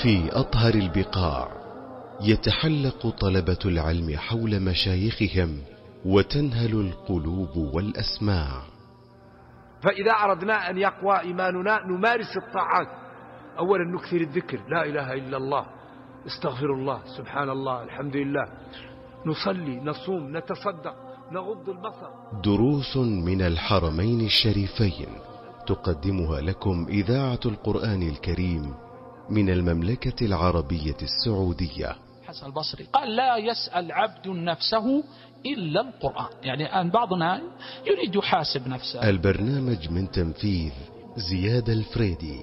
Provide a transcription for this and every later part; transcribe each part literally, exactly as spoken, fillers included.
في أطهر البقاع يتحلق طلبة العلم حول مشايخهم وتنهل القلوب والأسماع. فإذا أردنا أن يقوى إيماننا نمارس الطاعات. أولا نكثر الذكر، لا إله إلا الله، استغفر الله، سبحان الله، الحمد لله، نصلي، نصوم، نتصدق، نغض البصر. دروس من الحرمين الشريفين تقدمها لكم إذاعة القرآن الكريم من المملكة العربية السعودية. حسن البصري قال: لا يسأل عبد نفسه إلا القرآن. يعني الآن بعضنا يريد يحاسب نفسه. البرنامج من تنفيذ زياد الفريدي.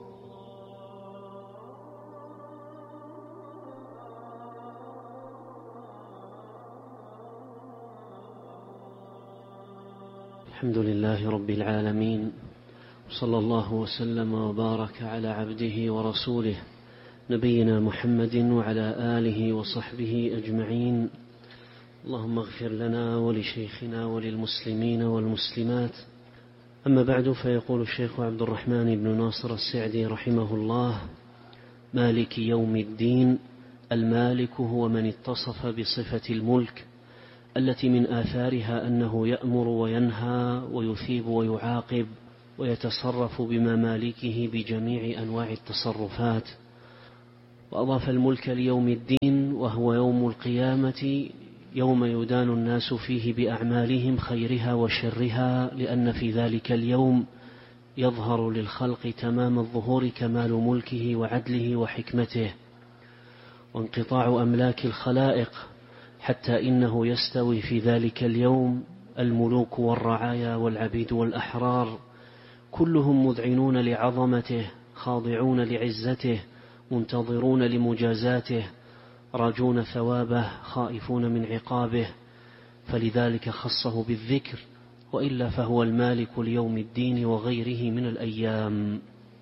الحمد لله رب العالمين، صلى الله وسلم وبارك على عبده ورسوله نبينا محمد وعلى آله وصحبه أجمعين. اللهم اغفر لنا ولشيخنا وللمسلمين والمسلمات. أما بعد، فيقول الشيخ عبد الرحمن بن ناصر السعدي رحمه الله: مالك يوم الدين. المالك هو من اتصف بصفة الملك التي من آثارها أنه يأمر وينهى ويثيب ويعاقب ويتصرف بممالكه بجميع أنواع التصرفات. وأضاف الملك ليوم الدين، وهو يوم القيامة، يوم يدان الناس فيه بأعمالهم خيرها وشرها، لأن في ذلك اليوم يظهر للخلق تمام الظهور كمال ملكه وعدله وحكمته وانقطاع أملاك الخلائق، حتى إنه يستوي في ذلك اليوم الملوك والرعايا والعبيد والأحرار، كلهم مذعنون لعظمته، خاضعون لعزته، منتظرون لمجازاته، راجون ثوابه، خائفون من عقابه، فلذلك خصه بالذكر، وإلا فهو المالك ليوم الدين وغيره من الأيام.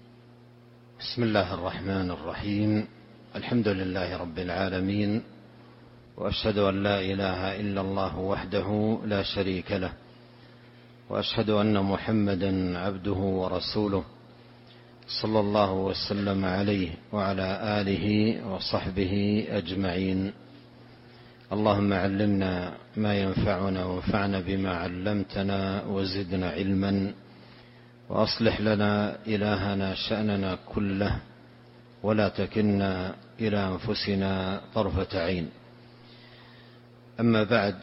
بسم الله الرحمن الرحيم. الحمد لله رب العالمين، وأشهد أن لا إله إلا الله وحده لا شريك له، وأشهد أن محمدا عبده ورسوله، صلى الله وسلم عليه وعلى آله وصحبه أجمعين. اللهم علمنا ما ينفعنا وانفعنا بما علمتنا وزدنا علما، وأصلح لنا إلهنا شأننا كله، ولا تكلنا إلى أنفسنا طرفة عين. أما بعد،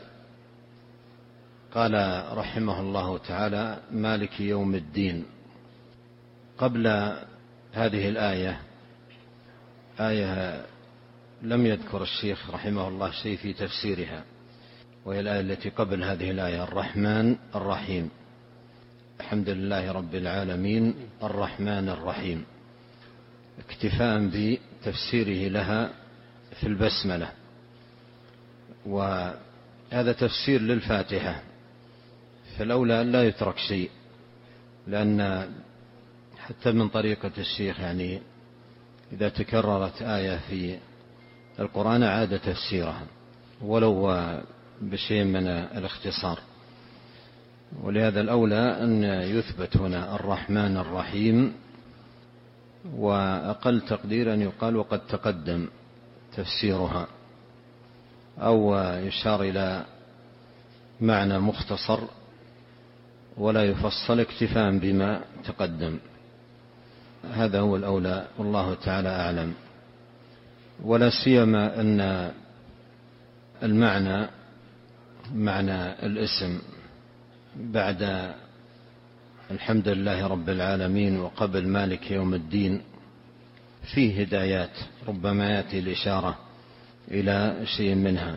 قال رحمه الله تعالى: مالك يوم الدين. قبل هذه الآية آية لم يذكر الشيخ رحمه الله شيء في تفسيرها، وهي الآية التي قبل هذه الآية: الرحمن الرحيم. الحمد لله رب العالمين الرحمن الرحيم، اكتفاء بتفسيره لها في البسملة. وهذا تفسير للفاتحة، فالأولى لا يترك شيء، لأن حتى من طريقة الشيخ يعني إذا تكررت آية في القرآن عاد تفسيرها ولو بشيء من الاختصار، ولهذا الأولى أن يثبت هنا الرحمن الرحيم، وأقل تقدير أن يقال وقد تقدم تفسيرها، أو يشار إلى معنى مختصر ولا يفصل اكتفاء بما تقدم. هذا هو الأولى، والله تعالى أعلم. ولا سيما أن المعنى معنى الاسم بعد الحمد لله رب العالمين وقبل مالك يوم الدين فيه هدايات، ربما يأتي الإشارة إلى شيء منها.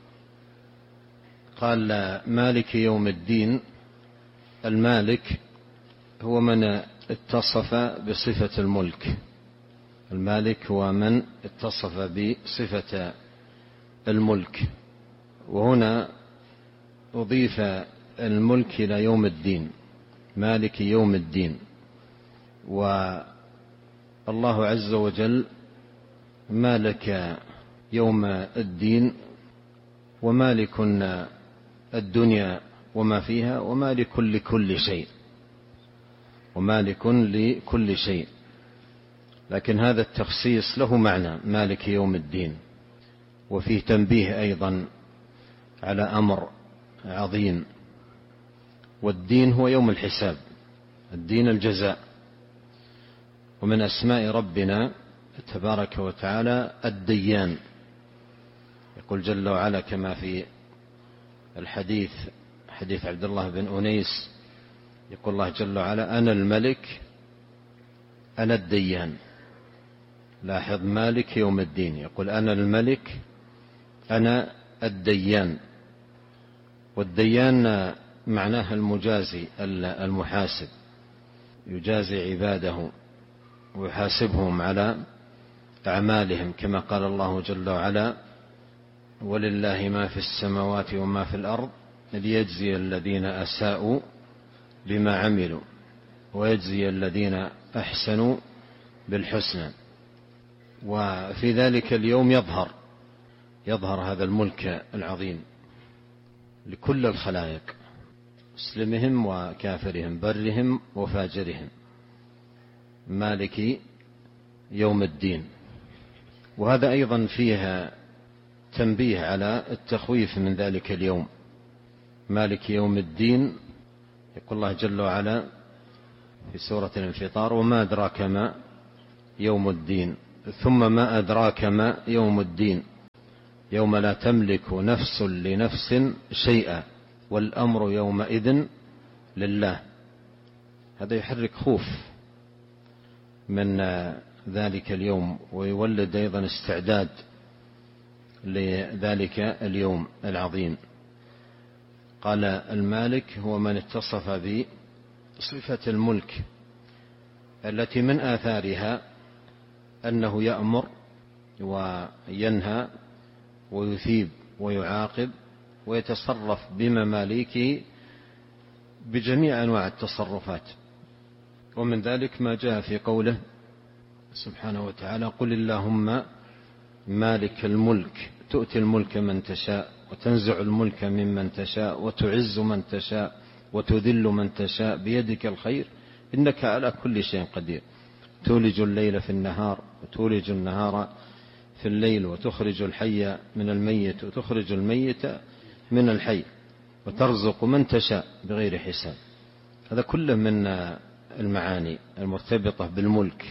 قال: مالك يوم الدين. المالك هو من اتصف بصفة الملك. المالك هو من اتصف بصفة الملك، وهنا أضيف الملك إلى يوم الدين، مالك يوم الدين. والله عز وجل مالك يوم الدين، ومالك الدنيا وما فيها، ومالك لكل شيء، ومالك لكل شيء. لكن هذا التخصيص له معنى مالك يوم الدين، وفيه تنبيه أيضا على أمر عظيم، والدين هو يوم الحساب، الدين الجزاء. ومن أسماء ربنا تبارك وتعالى الديان، يقول جل وعلا كما في الحديث حديث عبد الله بن أنيس، يقول الله جل وعلا أنا الملك أنا الديان. لاحظ مالك يوم الدين، يقول أنا الملك أنا الديان. والديان معناها المجازي المحاسب، يجازي عباده ويحاسبهم على أعمالهم، كما قال الله جل وعلا ولله ما في السماوات وما في الأرض ليجزي الذين أساءوا بما عملوا ويجزي الذين أحسنوا بالحسنى. وفي ذلك اليوم يظهر يظهر هذا الملك العظيم لكل الخلائق، مسلمهم وكافرهم، برهم وفاجرهم، مالك يوم الدين. وهذا أيضا فيها تنبيه على التخويف من ذلك اليوم، مالك يوم الدين. يقول الله جل وعلا في سورة الانفطار وما أدراك ما يوم الدين، ثم ما أدراك ما يوم الدين يوم لا تملك نفس لنفس شيئا والأمر يومئذ لله. هذا يحرك خوف من ذلك اليوم، ويولد أيضا استعداد لذلك اليوم العظيم. قال المالك هو من اتصف بصفة الملك التي من آثارها أنه يأمر وينهى ويثيب ويعاقب ويتصرف بمماليكه بجميع أنواع التصرفات. ومن ذلك ما جاء في قوله سبحانه وتعالى قل اللهم مالك الملك تؤتي الملك من تشاء وتنزع الملك ممن تشاء وتعز من تشاء وتذل من تشاء بيدك الخير إنك على كل شيء قدير تولج الليل في النهار وتولج النهار في الليل وتخرج الحي من الميت وتخرج الميت من الحي وترزق من تشاء بغير حساب. هذا كله من المعاني المرتبطة بالملك.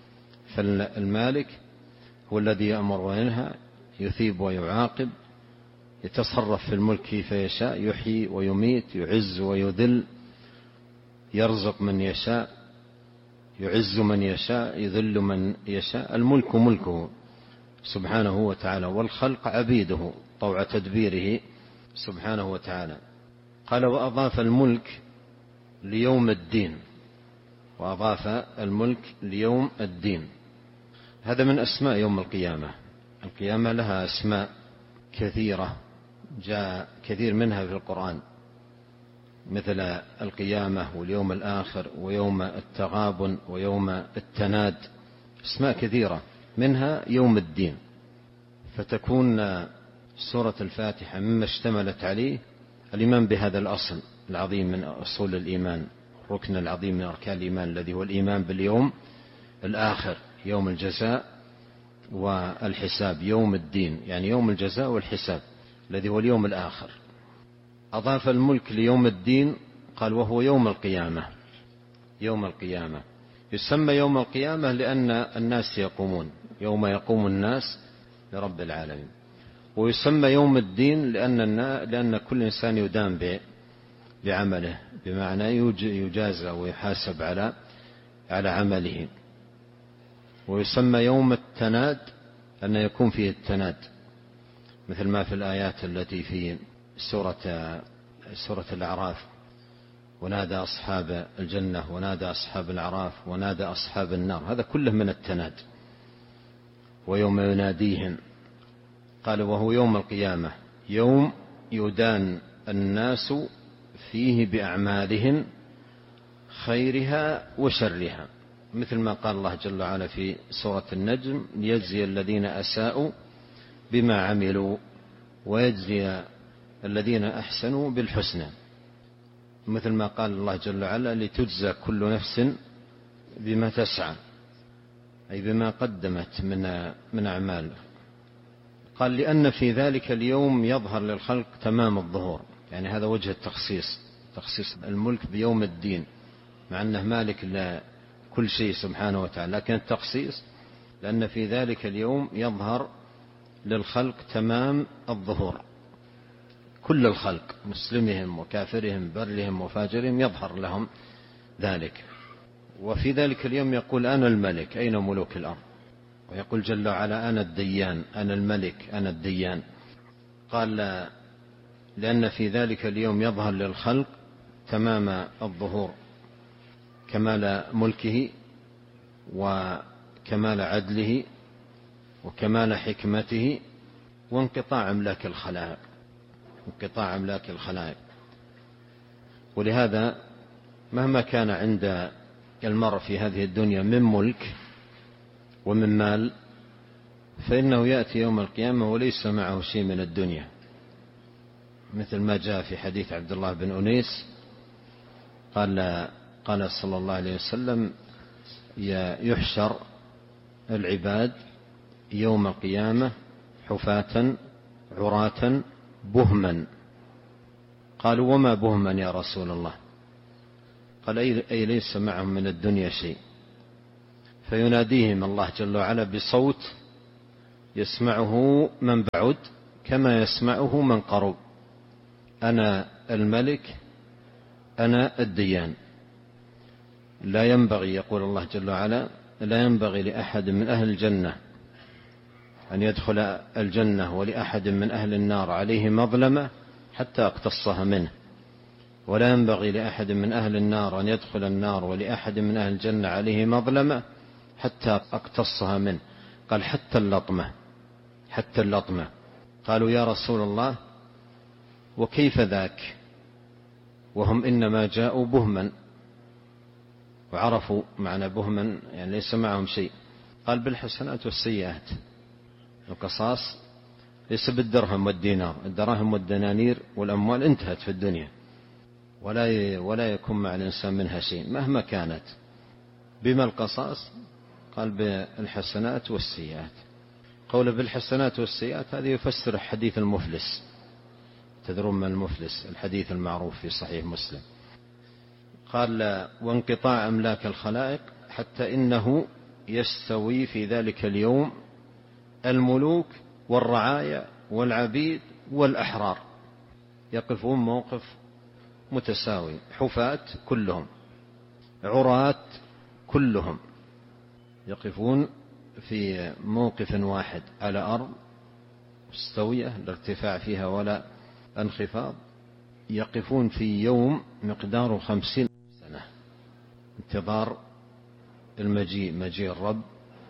فالمالك هو الذي يأمر وينهى، يثيب ويعاقب، يتصرف في الملك كيف يشاء، يحيي ويميت، يعز ويذل، يرزق من يشاء، يعز من يشاء، يذل من يشاء. الملك ملكه سبحانه وتعالى، والخلق عبيده طوع تدبيره سبحانه وتعالى. قال وأضاف الملك ليوم الدين، وأضاف الملك ليوم الدين. هذا من أسماء يوم القيامة. القيامة لها أسماء كثيرة جاء كثير منها في القرآن، مثل القيامة واليوم الآخر ويوم التغابن ويوم التناد، أسماء كثيرة منها يوم الدين. فتكون سورة الفاتحة مما اشتملت عليه الإيمان بهذا الأصل العظيم من أصول الإيمان، الركن العظيم من أركان الإيمان الذي هو الإيمان باليوم الآخر، يوم الجزاء والحساب، يوم الدين يعني يوم الجزاء والحساب الذي هو اليوم الآخر. أضاف الملك ليوم الدين، قال وهو يوم القيامة. يوم القيامة يسمى يوم القيامة لأن الناس يقومون، يوم يقوم الناس لرب العالمين. ويسمى يوم الدين لأن, لأن كل إنسان يدان بعمله، بمعنى يجازى ويحاسب على على عمله. ويسمى يوم التناد أن يكون فيه التناد، مثل ما في الآيات التي في سورة سورة الأعراف ونادى أصحاب الجنة ونادى أصحاب الأعراف ونادى أصحاب النار، هذا كله من التناد. ويوم يناديهم، قال وهو يوم القيامة، يوم يدان الناس فيه بأعمالهم خيرها وشرها، مثل ما قال الله جل وعلا في سورة النجم ليجزي الذين أساءوا بما عملوا ويجزي الذين أحسنوا بالحسنى، مثل ما قال الله جل وعلا لتجزى كل نفس بما تسعى. أي بما قدمت من من أعمال. قال لأن في ذلك اليوم يظهر للخلق تمام الظهور، يعني هذا وجه التخصيص، تخصيص الملك بيوم الدين، مع أنه مالك لكل شيء سبحانه وتعالى، لكن التخصيص لأن في ذلك اليوم يظهر للخلق تمام الظهور، كل الخلق مسلمهم وكافرهم برهم وفاجرهم يظهر لهم ذلك. وفي ذلك اليوم يقول أنا الملك أين ملوك الأرض، ويقول جل وعلا أنا الديان أنا الملك أنا الديان. قال لأن في ذلك اليوم يظهر للخلق تمام الظهور، كمال ملكه وكمال عدله وكمال حكمته وانقطاع أملاك الخلائق، انقطاع أملاك الخلائق. ولهذا مهما كان عند المرء في هذه الدنيا من ملك ومن مال، فإنه يأتي يوم القيامة وليس معه شيء من الدنيا، مثل ما جاء في حديث عبد الله بن أنيس قال قال صلى الله عليه وسلم يحشر العباد يوم القيامة حفاة عراة بهما. قالوا وما بهما يا رسول الله؟ قال أي ليس معهم من الدنيا شيء. فيناديهم الله جل وعلا بصوت يسمعه من بعد كما يسمعه من قرب، أنا الملك أنا الديان. لا ينبغي، يقول الله جل وعلا، لا ينبغي لأحد من أهل الجنة أن يدخل الجنة ولأحد من أهل النار عليه مظلمة حتى أقتصها منه، ولا ينبغي لأحد من أهل النار أن يدخل النار ولأحد من أهل الجنة عليه مظلمة حتى أقتصها منه. قال حتى اللطمة، حتى اللطمة. قالوا يا رسول الله وكيف ذاك وهم إنما جاءوا بهما، وعرفوا معنى بهما يعني ليس معهم شيء. قال بالحسنات والسيئات. القصاص ليس بالدرهم والدينار، الدراهم والدنانير والأموال انتهت في الدنيا، ولا ولا يكون مع الإنسان منها شيء مهما كانت. بما القصاص؟ قال بالحسنات والسيئات. قول بالحسنات والسيئات هذه يفسر حديث المفلس، تدرون من المفلس، الحديث المعروف في صحيح مسلم. قال وانقطاع أملاك الخلائق حتى إنه يستوي في ذلك اليوم الملوك والرعايا والعبيد والأحرار، يقفون موقف متساوي، حفاة كلهم عراة كلهم يقفون في موقف واحد على أرض مستوية لا ارتفاع فيها ولا انخفاض، يقفون في يوم مقداره خمسين سنة انتظار المجيء، مجيء الرب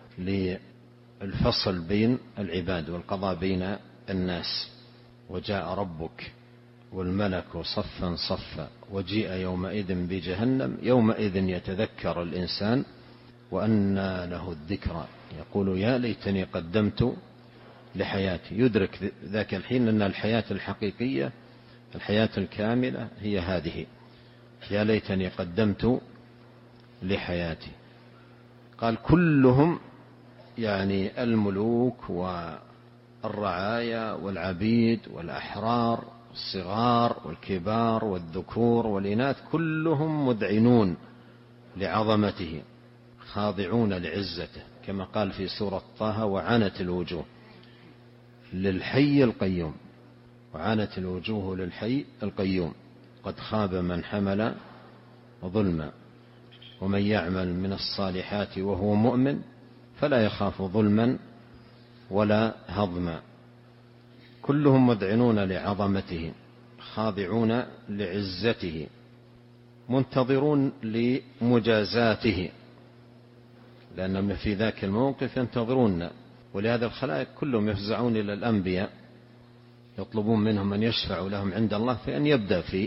للفصل بين العباد والقضاء بين الناس. وجاء ربك والملك صفا صفا وجيء يومئذ بجهنم يومئذ يتذكر الإنسان وأنى له الذكرى يقول يا ليتني قدمت لحياتي. يدرك ذاك الحين أن الحياة الحقيقية الحياة الكاملة هي هذه، يا ليتني قدمت لحياتي. قال كلهم يعني الملوك والرعايا والعبيد والأحرار الصغار والكبار والذكور والإناث كلهم مذعنون لعظمته خاضعون لعزته، كما قال في سورة طه وعنت الوجوه للحي القيوم، وعنت الوجوه للحي القيوم قد خاب من حمل ظلما ومن يعمل من الصالحات وهو مؤمن فلا يخاف ظلما ولا هضما. كلهم مذعنون لعظمته خاضعون لعزته منتظرون لمجازاته، لأنهم في ذاك الموقف ينتظرون. ولهذا الخلائق كلهم يفزعون إلى الأنبياء يطلبون منهم أن يشفعوا لهم عند الله في أن يبدأ في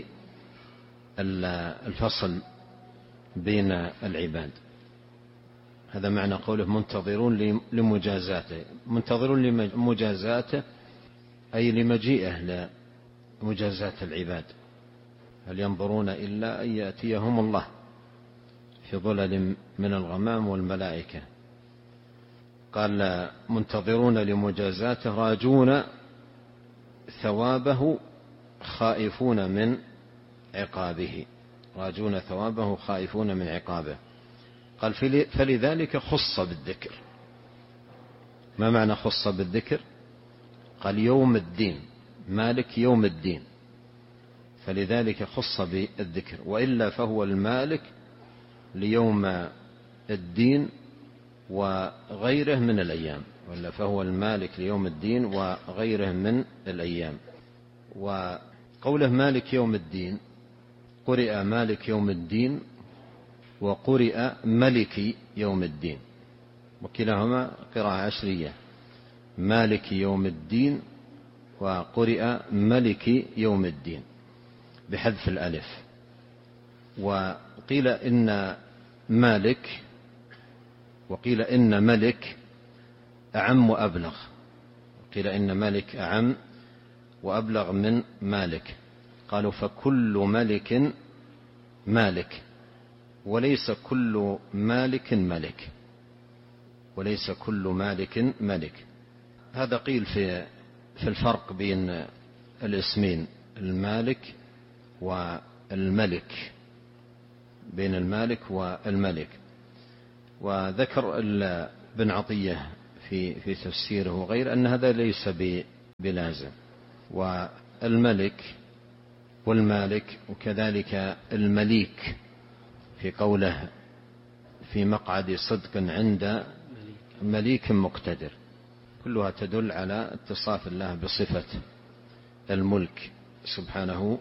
الفصل بين العباد. هذا معنى قوله منتظرون لمجازاته، منتظرون لمجازاته أي لمجيئه لمجازاة العباد. هل ينظرون إلا أن يأتيهم الله في ظلل من الغمام والملائكة قال منتظرون لمجازاته راجون ثوابه خائفون من عقابه، راجون ثوابه خائفون من عقابه. قال فلذلك خص بالذكر. ما معنى خص بالذكر؟ قال يوم الدين، مالك يوم الدين، فلذلك خص بالذكر، وإلا فهو المالك ليوم الدين وغيره من الأيام، وإلا فهو المالك ليوم الدين وغيره من الأيام. وقوله مالك يوم الدين قرئ مالك يوم الدين وقرئ ملك يوم الدين، وكلاهما قراءة عشرية، مالك يوم الدين وقرئ ملك يوم الدين بحذف الألف. وقيل إن مالك وقيل إن ملك أعم وأبلغ، قيل إن ملك أعم وأبلغ من مالك. قالوا فكل ملك مالك وليس كل مالك ملك، وليس كل مالك ملك. هذا قيل في في الفرق بين الاسمين المالك والملك، بين المالك والملك. وذكر ابن عطية في في تفسيره غير أن هذا ليس بلازم، والملك والمالك وكذلك المليك في قوله في مقعد صدق عند مليك مقتدر، كلها تدل على اتصاف الله بصفة الملك سبحانه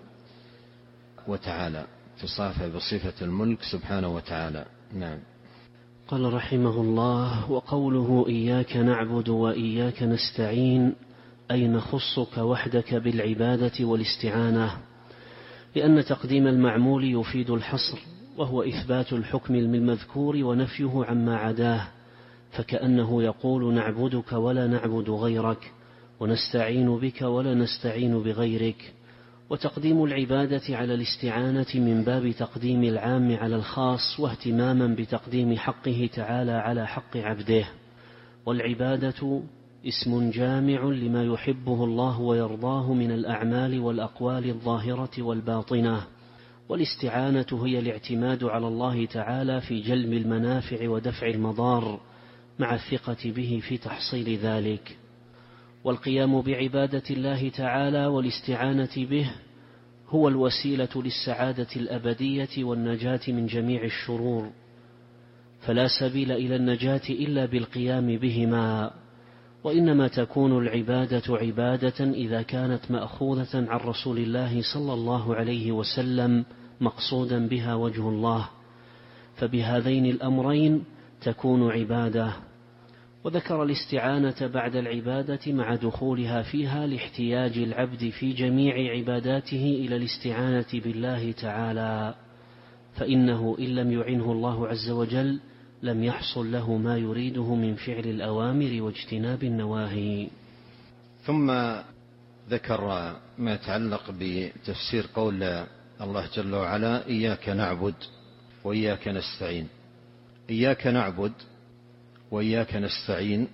وتعالى، اتصافه بصفة الملك سبحانه وتعالى. نعم. قال رحمه الله: وقوله إياك نعبد وإياك نستعين أي نخصك وحدك بالعبادة والاستعانة، لأن تقديم المعمول يفيد الحصر، وهو إثبات الحكم المذكور ونفيه عما عداه، فكأنه يقول نعبدك ولا نعبد غيرك، ونستعين بك ولا نستعين بغيرك. وتقديم العبادة على الاستعانة من باب تقديم العام على الخاص، واهتماما بتقديم حقه تعالى على حق عبده. والعبادة اسم جامع لما يحبه الله ويرضاه من الأعمال والأقوال الظاهرة والباطنة. والاستعانة هي الاعتماد على الله تعالى في جلب المنافع ودفع المضار، مع الثقة به في تحصيل ذلك. والقيام بعبادة الله تعالى والاستعانة به هو الوسيلة للسعادة الأبدية والنجاة من جميع الشرور، فلا سبيل إلى النجاة إلا بالقيام بهما. وإنما تكون العبادة عبادة إذا كانت مأخوذة عن رسول الله صلى الله عليه وسلم مقصودا بها وجه الله، فبهذين الأمرين تكون عبادة. وذكر الاستعانة بعد العبادة مع دخولها فيها لاحتياج العبد في جميع عباداته إلى الاستعانة بالله تعالى، فإنه إن لم يعنه الله عز وجل لم يحصل له ما يريده من فعل الأوامر واجتناب النواهي. ثم ذكر ما يتعلق بتفسير قول الله جل وعلا إياك نعبد وإياك نستعين. إياك نعبد وإياك نستعين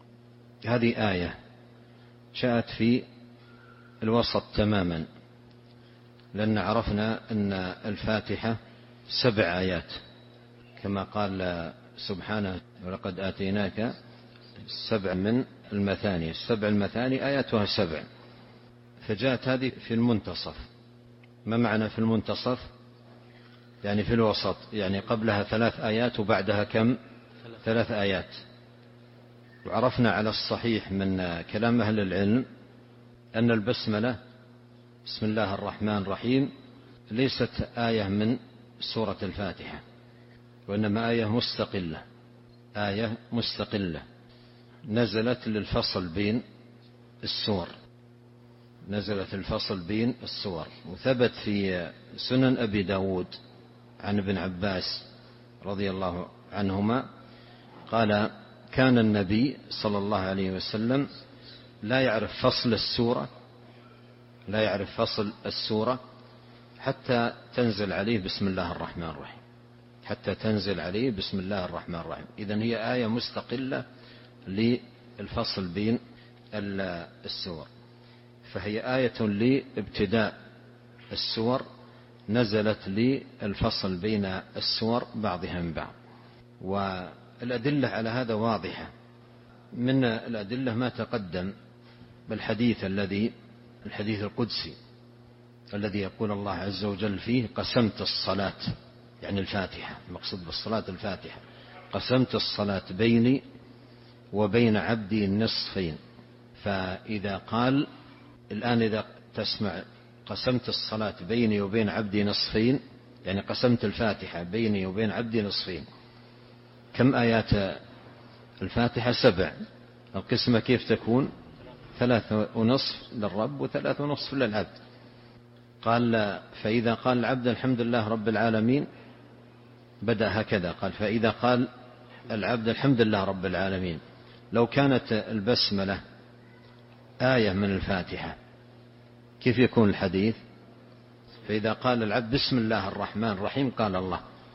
هذه آية جاءت في الوسط تماما، لأن عرفنا أن الفاتحة سبع آيات كما قال سبحانه ولقد آتيناك سبع من المثاني، السبع المثاني آياتها سبع، فجاءت هذه في المنتصف. ما معنى في المنتصف؟ يعني في الوسط، يعني قبلها ثلاث آيات وبعدها كم؟ ثلاث آيات. وعرفنا على الصحيح من كلام أهل العلم أن البسملة بسم الله الرحمن الرحيم ليست آية من سورة الفاتحة، وإنما آية مستقلة، آية مستقلة نزلت للفصل بين السور، نزلت الفصل بين السور. وثبت في سنن أبي داود عن ابن عباس رضي الله عنهما قال كان النبي صلى الله عليه وسلم لا يعرف فصل السورة لا يعرف فصل السورة حتى تنزل عليه بسم الله الرحمن الرحيم، حتى تنزل عليه بسم الله الرحمن الرحيم. إذن هي آية مستقلة للفصل بين السور، فهي آية لابتداء السور نزلت للفصل بين السور بعضها من بعض. والأدلة على هذا واضحة. من الأدلة ما تقدم بالحديث الذي الحديث القدسي الذي يقول الله عز وجل فيه: قسمت الصلاة، يعني الفاتحة، المقصود بالصلاة الفاتحة، قسمت الصلاة بيني وبين عبدي النصفين. فإذا قال الآن إذا تسمع قسمت الصلاة بيني وبين عبدي نصفين، يعني قسمت الفاتحة بيني وبين عبدي نصفين. كم آيات الفاتحة؟ سبع. القسمة كيف تكون؟ ثلاثة ونصف للرب وثلاثة ونصف للعبد. قال فإذا قال العبد الحمد لله رب العالمين بدأ هكذا، قال فإذا قال العبد الحمد لله رب العالمين، لو كانت البسملة آية من الفاتحة كيف يكون الحديث؟ فإذا قال العبد بسم الله الرحمن الرحيم قال الله،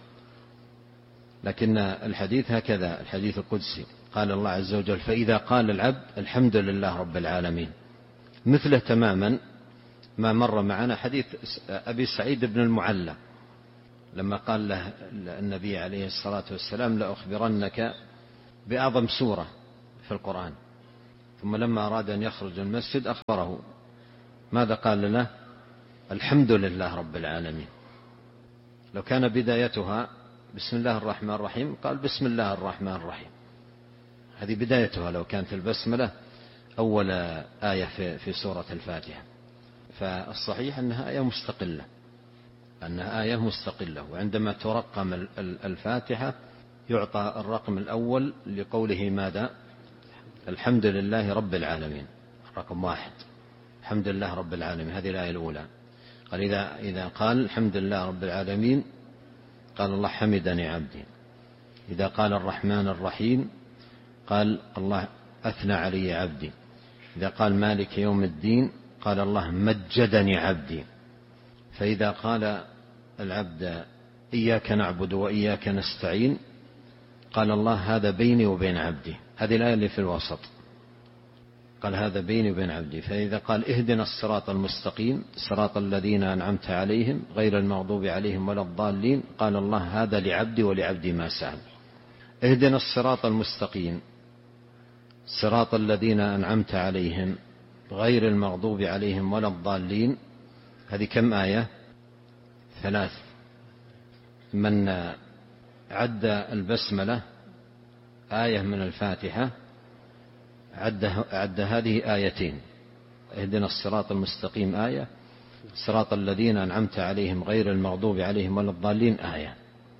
لكن الحديث هكذا، الحديث القدسي قال الله عز وجل فإذا قال العبد الحمد لله رب العالمين. مثله تماما ما مر معنا حديث أبي سعيد بن المعلى لما قال له النبي عليه الصلاة والسلام: لأخبرنك بأعظم سورة في القرآن. ثم لما أراد أن يخرج المسجد أخبره، ماذا قال له؟ الحمد لله رب العالمين. لو كان بدايتها بسم الله الرحمن الرحيم قال بسم الله الرحمن الرحيم، هذه بدايتها لو كانت البسملة أول آية في, في سورة الفاتحة. فالصحيح أنها آية مستقلة، أنها آية مستقلة. وعندما ترقم الفاتحة يعطى الرقم الأول لقوله ماذا؟ الحمد لله رب العالمين، رقم واحد، الحمد لله رب العالمين، هذه الآية الأولى. قال إذا, إذا قال الحمد لله رب العالمين قال الله حمدني عبدي. إذا قال الرحمن الرحيم قال الله أثنى علي عبدي. إذا قال مالك يوم الدين قال الله مجدني عبدي. فإذا قال العبد إياك نعبد وإياك نستعين قال الله هذا بيني وبين عبدي. هذه الآية اللي في الوسط، قال هذا بيني وبين عبدي. فإذا قال اهدنا الصراط المستقيم صراط الذين أنعمت عليهم غير المغضوب عليهم ولا الضالين قال الله هذا لعبدي ولعبدي ما سأل. اهدنا الصراط المستقيم صراط الذين أنعمت عليهم غير المغضوب عليهم ولا الضالين، هذه كم آية؟ ثلاث. من عد البسملة آية من الفاتحة عد, عد هذه آيتين: اهدنا الصراط المستقيم آية، صراط الذين أنعمت عليهم غير المغضوب عليهم ولا الضالين آية.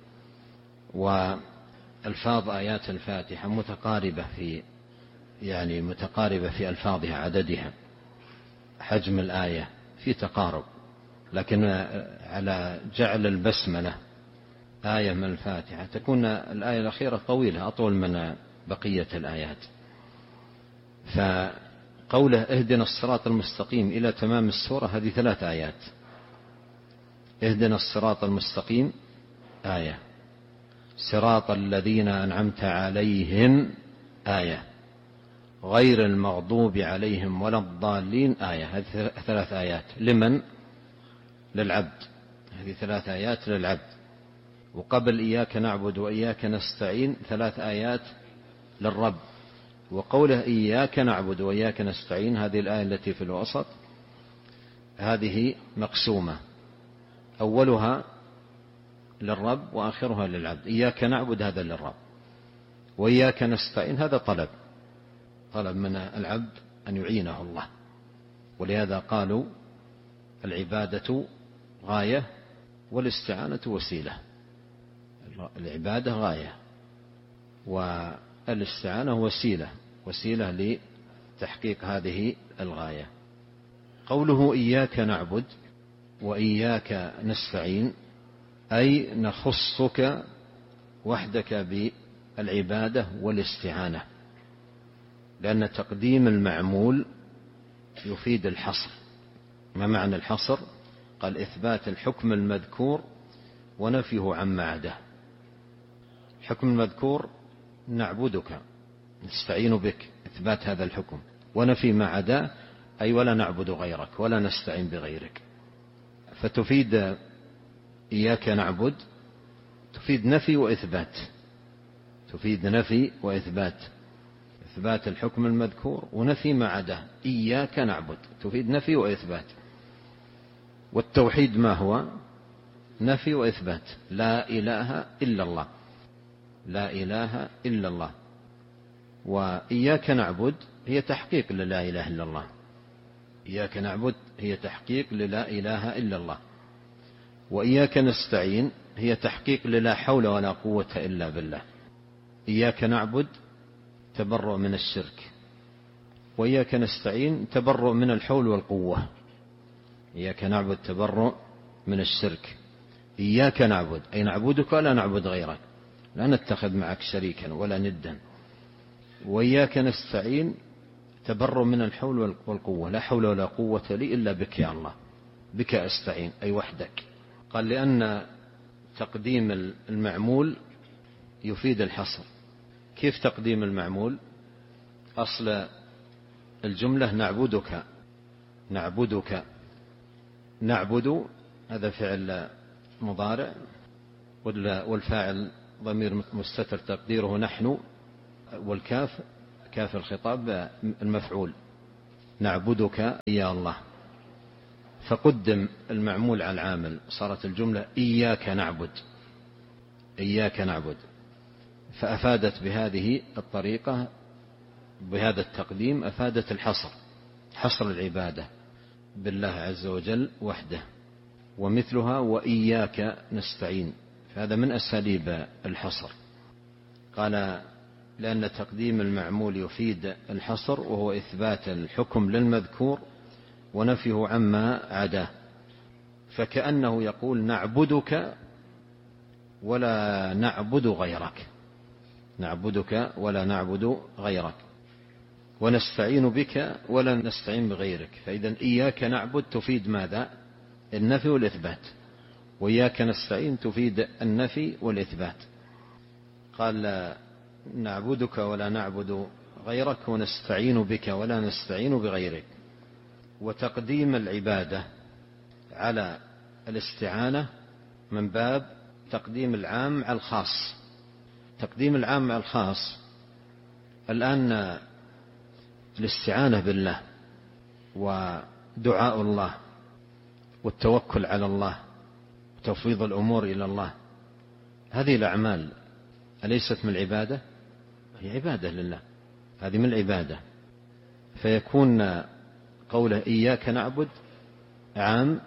والفاظ آيات الفاتحة متقاربة في يعني متقاربة في ألفاظها، عددها، حجم الآية في تقارب، لكن على جعل البسملة آية من الفاتحة تكون الآية الأخيرة طويلة أطول من بقية الآيات. فقوله اهدنا الصراط المستقيم إلى تمام السورة هذه ثلاث آيات: اهدنا الصراط المستقيم آية، صراط الذين أنعمت عليهم آية، غير المغضوب عليهم ولا الضالين آية. هذه ثلاث آيات لمن؟ للعبد. هذه ثلاث آيات للعبد. وقبل إياك نعبد وإياك نستعين ثلاث آيات للرب. وقوله إياك نعبد وإياك نستعين هذه الآية التي في الوسط هذه مقسومة، أولها للرب وآخرها للعبد. إياك نعبد هذا للرب، وإياك نستعين هذا طلب، طلب من العبد أن يعينه الله. ولهذا قالوا العبادة غاية والاستعانة وسيلة. العبادة غاية والاستعانة وسيلة، وسيلة لتحقيق هذه الغاية. قوله إياك نعبد وإياك نستعين أي نخصك وحدك بالعبادة والاستعانة، لأن تقديم المعمول يفيد الحصر. ما معنى الحصر؟ قال إثبات الحكم المذكور ونفيه عما عداه. الحكم المذكور نعبدك، نستعين بك، إثبات هذا الحكم، ونفي ما عداه أي ولا نعبد غيرك ولا نستعين بغيرك. فتفيد إياك نعبد تفيد نفي وإثبات، تفيد نفي وإثبات، إثبات الحكم المذكور ونفي ما عداه. إياك نعبد تفيد نفي وإثبات. والتوحيد ما هو؟ نفي وإثبات. لا إله إلا الله، لا إله إلا الله. وإياك نعبد هي تحقيق للا إله إلا الله، إياك نعبد هي تحقيق للا إله إلا الله. وإياك نستعين هي تحقيق للا حول ولا قوة إلا بالله. إياك نعبد تبرؤ من الشرك، وإياك نستعين تبرؤ من الحول والقوة. إياك نعبد تبرؤ من الشرك. إياك نعبد أي نعبدك ولا نعبد غيرك، لا نتخذ معك شريكا ولا ندا. وإياك نستعين تبرؤ من الحول والقوة، لا حول ولا قوة لي إلا بك يا الله، بك أستعين أي وحدك. قال لأن تقديم المعمول يفيد الحصر. كيف تقديم المعمول؟ أصل الجملة نعبدك، نعبدك، نعبد هذا فعل مضارع، والفاعل ضمير مستتر تقديره نحن، والكاف كاف الخطاب المفعول، نعبدك يا الله. فقدم المعمول على العامل، صارت الجملة إياك نعبد، إياك نعبد. فأفادت بهذه الطريقة، بهذا التقديم أفادت الحصر، حصر العبادة بالله عز وجل وحده. ومثلها وإياك نستعين، فهذا من أساليب الحصر. قال لأن تقديم المعمول يفيد الحصر، وهو إثبات الحكم للمذكور ونفيه عما عداه. فكأنه يقول نعبدك ولا نعبد غيرك، نعبدك ولا نعبد غيرك، ونستعين بك ولا نستعين بغيرك. فإذا إياك نعبد تفيد ماذا؟ النفي والإثبات، وإياك نستعين تفيد النفي والإثبات. قال نعبدك ولا نعبد غيرك ونستعين بك ولا نستعين بغيرك. وتقديم العبادة على الاستعانة من باب تقديم العام على الخاص. تقديم العام على الخاص، الآن الاستعانة بالله ودعاء الله والتوكل على الله وتفويض الأمور إلى الله، هذه الأعمال أليست من العبادة؟ هي عبادة لله، هذه من العبادة. فيكون قوله إياك نعبد عام،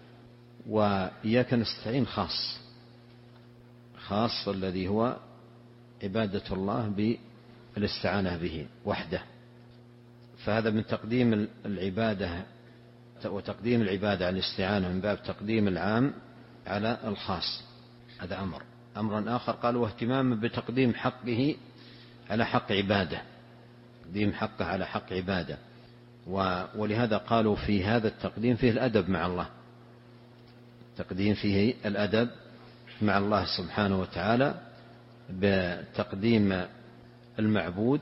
وإياك نستعين خاص، خاص الذي هو عبادة الله بالاستعانة به وحده. فهذا من تقديم العبادة، وتقديم العبادة على الاستعانة من باب تقديم العام على الخاص. هذا أمر. أمر آخر قال واهتمام بتقديم حقه على حق عباده، تقديم حقه على حق عباده. ولهذا قالوا في هذا التقديم فيه الأدب مع الله، تقديم فيه الأدب مع الله سبحانه وتعالى بتقديم المعبود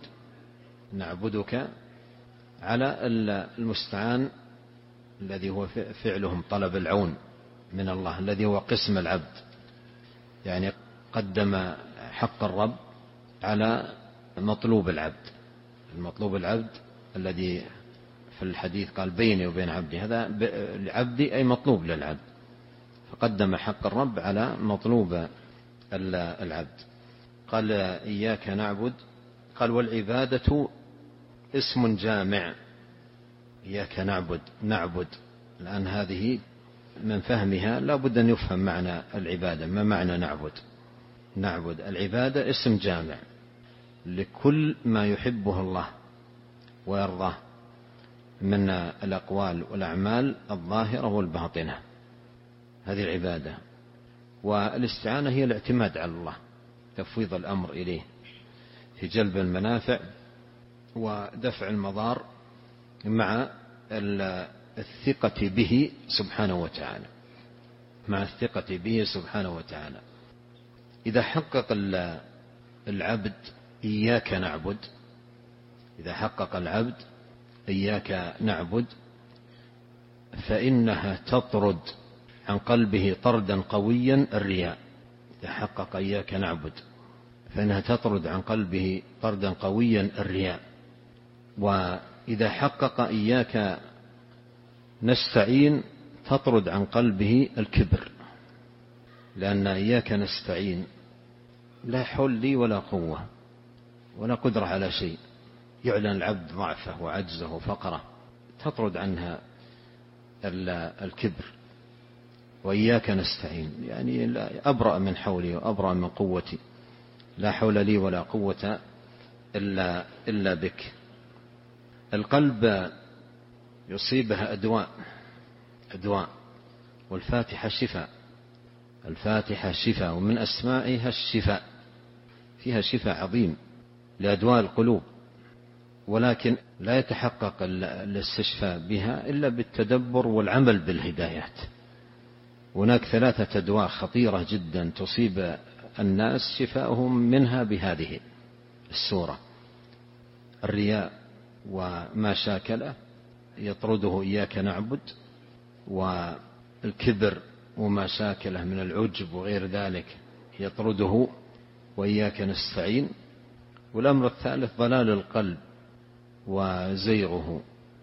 نعبدك على المستعان الذي هو فعلهم طلب العون من الله، الذي هو قسم العبد. يعني قدم حق الرب على مطلوب العبد، المطلوب العبد الذي في الحديث قال بيني وبين عبدي، هذا لعبدي أي مطلوب للعبد، فقدم حق الرب على مطلوب العبد. قال إياك نعبد، قال والعبادة اسم جامع. إياك نعبد، نعبد الآن هذه من فهمها لا بد أن يفهم معنى العبادة. ما معنى نعبد؟ نعبد العبادة اسم جامع لكل ما يحبه الله ويرضاه من الأقوال والأعمال الظاهرة والباطنة، هذه العبادة. والاستعانة هي الاعتماد على الله، تفويض الأمر إليه في جلب المنافع ودفع المضار مع الثقة به سبحانه وتعالى، مع الثقة به سبحانه وتعالى. إذا حقق العبد إياك نعبد إذا حقق العبد إياك نعبد فإنها تطرد عن قلبه طردا قويا الرياء. إذا حقق إياك نعبد فإنها تطرد عن قلبه طردا قويا الرياء. وإذا حقق إياك نستعين تطرد عن قلبه الكبر، لأن إياك نستعين لا حول لي ولا قوة ولا قدرة على شيء، يعلن العبد ضعفه وعجزه وفقره، تطرد عنها الكبر. وإياك نستعين يعني لا أبرأ من حولي وأبرأ من قوتي، لا حول لي ولا قوة إلا, إلا بك. القلب يصيبها أدواء أدواء والفاتحة شفاء، الفاتحة شفاء، ومن أسمائها الشفاء، فيها شفاء عظيم لأدواء القلوب، ولكن لا يتحقق الاستشفاء بها إلا بالتدبر والعمل بالهدايات. هناك ثلاثة أدواء خطيرة جدا تصيب الناس شفاؤهم منها بهذه السورة: الرياء وما شاكله يطرده إياك نعبد، والكبر وما شاكله من العجب وغير ذلك يطرده وإياك نستعين، والأمر الثالث ضلال القلب وزيغه،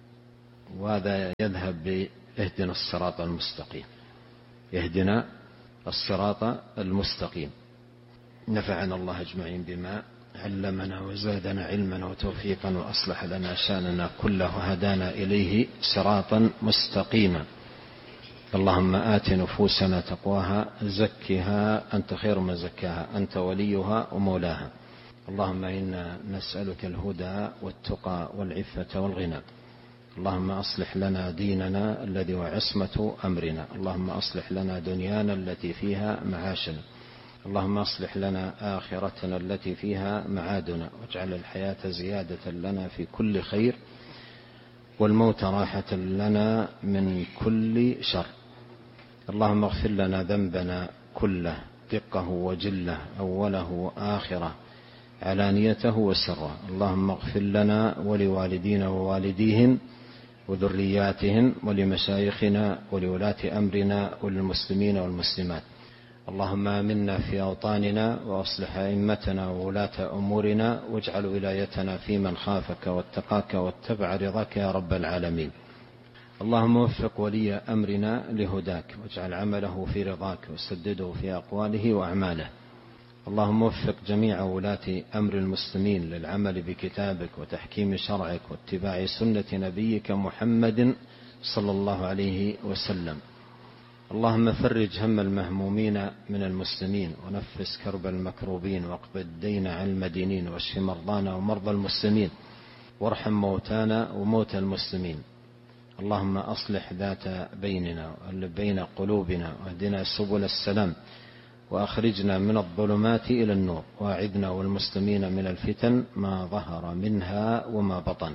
وهذا يذهب بإهدنا الصراط المستقيم، يهدنا الصراط المستقيم. نفعنا الله أجمعين بما علمنا وزادنا علما وتوفيقا وأصلح لنا شأننا كله وهدانا إليه صراطا مستقيما. اللهم آت نفوسنا تقواها زكها أنت خير من زكاها أنت وليها ومولاها. اللهم إنا نسألك الهدى والتقى والعفة والغنى. اللهم أصلح لنا ديننا الذي هو عصمة أمرنا. اللهم أصلح لنا دنيانا التي فيها معاشنا. اللهم أصلح لنا آخرتنا التي فيها معادنا، واجعل الحياة زيادة لنا في كل خير، والموت راحة لنا من كل شر. اللهم اغفر لنا ذنبنا كله دقه وجله، أوله وآخره، علانيته وسره. اللهم اغفر لنا ولوالدينا ووالديهم وذرياتهم ولمشايخنا ولولاة أمرنا وللمسلمين والمسلمات. اللهم آمنا في أوطاننا وأصلح أئمتنا وولاة أمورنا، واجعل ولايتنا في من خافك واتقاك واتبع رضاك يا رب العالمين. اللهم وفق ولي أمرنا لهداك، واجعل عمله في رضاك، وسدده في أقواله وأعماله. اللهم وفق جميع ولاة أمر المسلمين للعمل بكتابك وتحكيم شرعك واتباع سنة نبيك محمد صلى الله عليه وسلم. اللهم فرج هم المهمومين من المسلمين، ونفس كرب المكروبين، واقض الدين عن المدينين، واشف مرضانا ومرضى المسلمين، وارحم موتانا وموتى المسلمين. اللهم أصلح ذات بيننا وألف بين قلوبنا، واهدنا سبل السلام، وأخرجنا من الظلمات إلى النور، وأعذنا والمسلمين من الفتن ما ظهر منها وما بطن.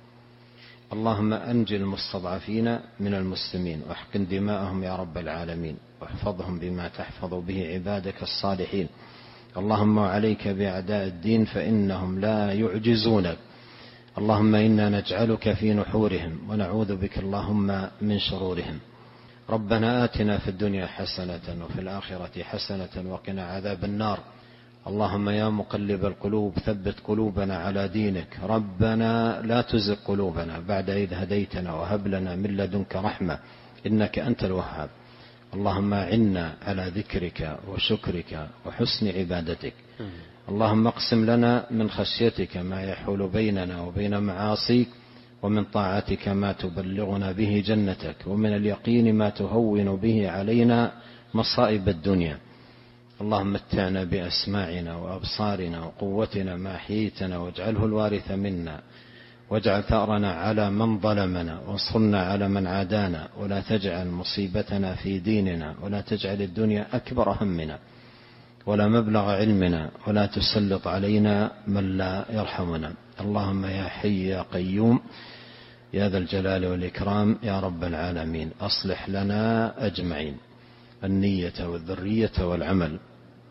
اللهم أنجي المستضعفين من المسلمين، واحقن دماءهم يا رب العالمين، واحفظهم بما تحفظ به عبادك الصالحين. اللهم عليك بأعداء الدين فإنهم لا يعجزونك. اللهم إنا نجعلك في نحورهم، ونعوذ بك اللهم من شرورهم. ربنا آتنا في الدنيا حسنة وفي الآخرة حسنة وقنا عذاب النار. اللهم يا مقلب القلوب ثبت قلوبنا على دينك. ربنا لا تزغ قلوبنا بعد إذ هديتنا، وهب لنا من لدنك رحمة إنك أنت الوهاب. اللهم أعنا على ذكرك وشكرك وحسن عبادتك. اللهم اقسم لنا من خشيتك ما يحول بيننا وبين معاصيك، ومن طاعتك ما تبلغنا به جنتك، ومن اليقين ما تهون به علينا مصائب الدنيا. اللهم متعنا بأسماعنا وأبصارنا وقوتنا ما أحييتنا، واجعله الوارث منا، واجعل ثأرنا على من ظلمنا، وانصرنا على من عادانا، ولا تجعل مصيبتنا في ديننا، ولا تجعل الدنيا أكبر همنا ولا مبلغ علمنا، ولا تسلط علينا من لا يرحمنا. اللهم يا حي يا قيوم يا ذا الجلال والإكرام يا رب العالمين، أصلح لنا أجمعين النية والذرية والعمل.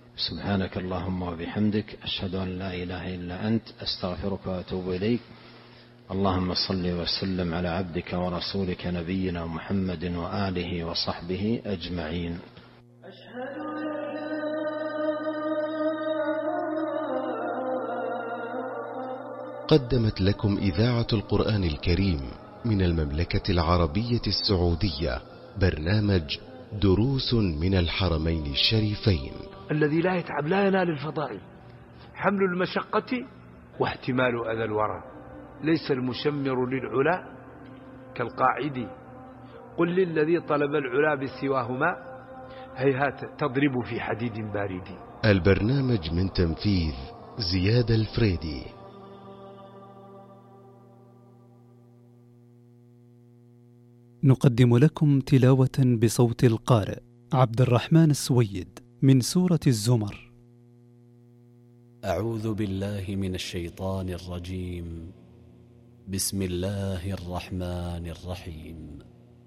سبحانك اللهم وبحمدك، أشهد أن لا إله إلا أنت، أستغفرك وأتوب إليك. اللهم صل وسلم على عبدك ورسولك نبينا محمد وآله وصحبه أجمعين. قدمت لكم إذاعة القرآن الكريم من المملكة العربية السعودية برنامج دروس من الحرمين الشريفين. الذي لا يتعب لا ينال الفضائل. حمل المشقة واحتمال أذى الورى. ليس المشمر للعلا كالقاعد. قل للذي طلب العلا بسواهما هيهات تضرب في حديد بارد. البرنامج من تنفيذ زياد الفريدي. نقدم لكم تلاوة بصوت القارئ عبد الرحمن السويد من سورة الزمر. أعوذ بالله من الشيطان الرجيم. بسم الله الرحمن الرحيم.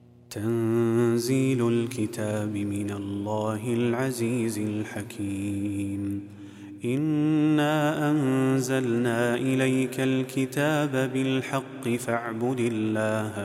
تنزيل الكتاب من الله العزيز الحكيم. إنا أنزلنا إليك الكتاب بالحق فاعبد الله